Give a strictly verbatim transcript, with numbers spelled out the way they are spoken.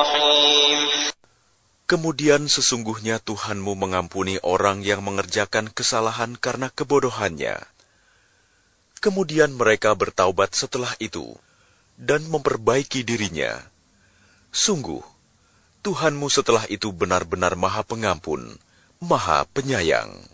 رحيم. Kemudian sesungguhnya Tuhanmu mengampuni orang yang mengerjakan kesalahan karena kebodohannya. Kemudian mereka bertaubat setelah itu dan memperbaiki dirinya. Sungguh, Tuhanmu setelah itu benar-benar Maha Pengampun, Maha Penyayang.